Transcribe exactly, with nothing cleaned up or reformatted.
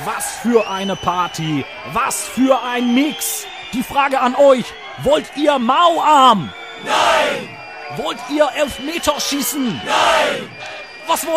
Was für eine Party! Was für ein Mix! Die Frage an euch, wollt ihr Mauarm? Nein! Wollt ihr Elfmeterschießen? Nein! Was wollt